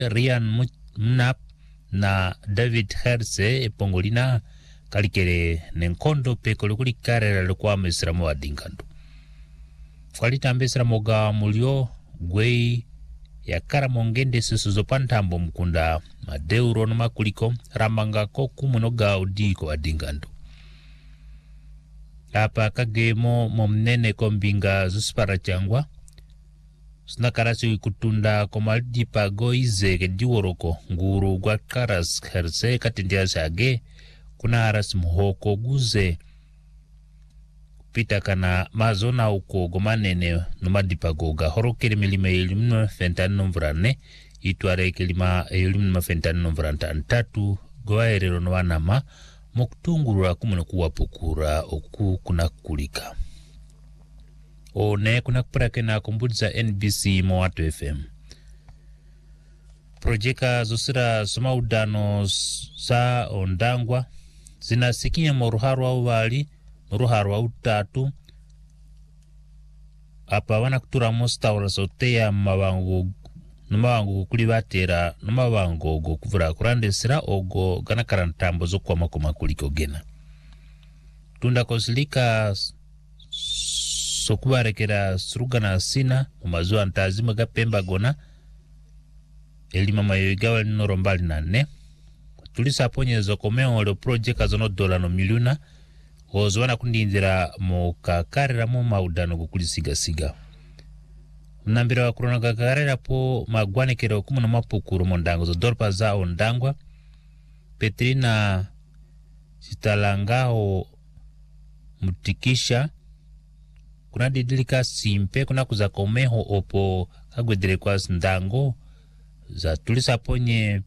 Ryan Mnap na David Herse epongolina kalikere nenkondo pekolo kuli karera lokwa mesramo adingandu kwalita mbesra moga mulio gwei ya karamongende susuzo pantambo mkunda madeuro no makuliko ramanga ko kumunoga udiko adingandu apa kagemo momnene kombinga zuspara changwa snakarasi kutunda komaldi pagoize kediworoko nguru gwa karas herse katindia sage kuna haras muhoko guze pita kana mazona uko gomanene numadipa goga horokere milima elimna fentano nomvrane itware kelima elimna fentano nomvranta ntatu goaerero no wanama mokutungurura kumuno kuwapukura oku kuna kulika one kuna kupurake na kumbudza NBC Mowato FM projeka zosira somaudano sa ondangwa zinasikia moruharwa uvali noruharwa utatu apa wana kutura mostawra soteya mawangu kulivatera namawango go kuvura kurandesira ogo gana karantambo zokwa makoma kuliko gena tunda kosilika sokubarekera surugana sina mumazuwa ntazima gapemba gona elima mayoigawa norombali nane tulisa ponyezo komeo le projeka zono dola no miliona ozwana kundindira mu kakarira mu maudano kukulisiga siga mnambira wa kurona kakarira po magwanekero kumuno mapukuru mondango zo dorpa za ondangwa Petrina Chitalangao Mutikisha kuna didilika simpe kuna kuza komeho opo kagwedere kwa ndango za tulisa ponye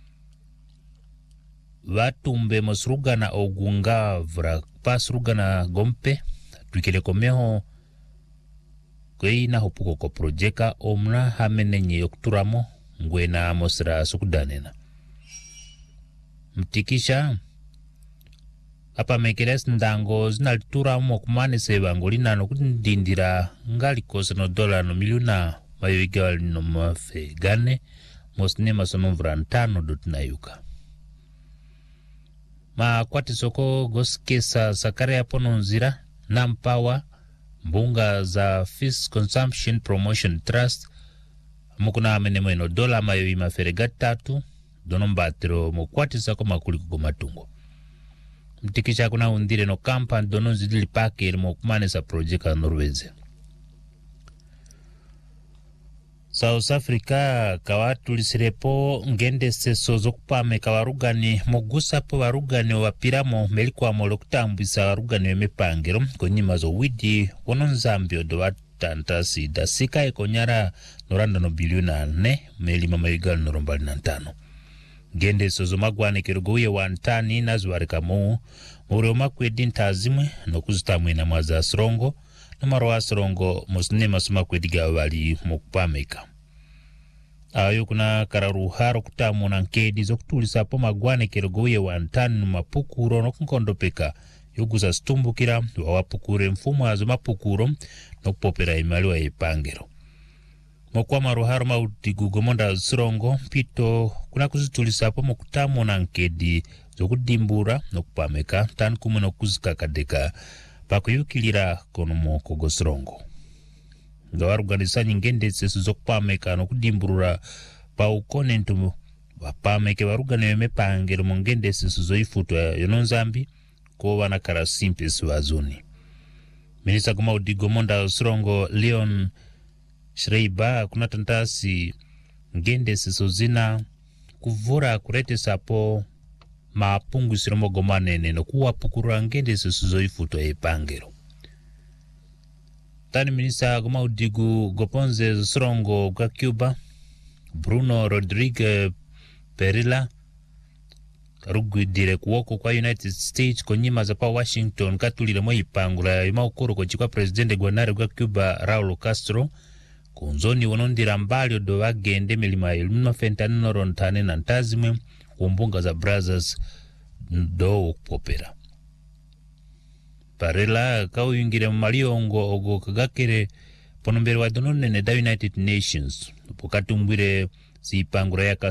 vatumbe mosrugana ogunga vra pasrugana gompe tukele komeho kweina hopuko ko projeka omna hamenenye yokturamo ngwena mosra sukudanena Mtikisha apa mekeles ndango zinalituramo kumane sebangolina no kundindira ngali kosa no dola no miliona mayoiga no mafe gane mosne masono vrantano dotnayuka ma kwati soko goskesa sakare apono nzira nampawa mbunga za Fish Consumption Promotion Trust mukuna amenemeno dola mayoi mafere gatatu donombatero mukwati sako makuliko gomatungo Mtikisha kuna undire no kampa dono zidili pake mokumane sa projeka Norweze South Africa kawatu lisirepo ngende seso zokupame kawarugani mogusa po warugani wapiramo melikwa molokutambisa warugani wemepangero konyima zo widi wononzambio do watantasi da sika ekonyara noranda no biliona 4 melima mayigal norombali na 5 ngende sozo magwane kirugoye wantani nazwarika mu uro makwedi ntazimwe no kuzitamwe na mwaza srongo Numaro asrongo musne masuma kwediga wali mukupameka ayo kuna kararuharo kutamu na nkedi zokutulisa po magwane kerogoye wantani numapukuro no kunkondopeka yoguza stumbukira wawapukure mfumu azo mapukuro no kupopera imali wa ipangero mokwa maruharo mautigugomonda srongo pito kuna kuzitulisa po mukutamu na nkedi zokudimbura no kupameka tan kumu no kuzikakadeka pakuyukilira kono moko gosrongo ngawaruganisa nyingende sesu zokupameka no kudimburura pa ukonentu wapameke warugane wemepangero mongende sesu zoifutwa yononzambi ko wana kara simples wazuni Minisa kuma udigomonda srongo Leon Schreiber kuna tantasi ngende sesu zina kuvura kurete sapo mapungu siromo gomanene no kuwa pukura ngende sesuzoifutwa epangero tani minisa goma udigu goponze srongo kwa Cuba Bruno Rodriguez Perilla rugu dire kuwoko kwa United States konyima za pa Washington katulile mo ipangula ima ukuru kwa chikwa presidente gwanari kwa Cuba Raul Castro kunzoni wonondira mbali odo wagende milima ilumna fentano rontane na ntazime kumbunga za Brothers do popera Parela kauyingire maliongo ogo kagakere ponombere wa donone ne da United Nations pokatumbire zipangura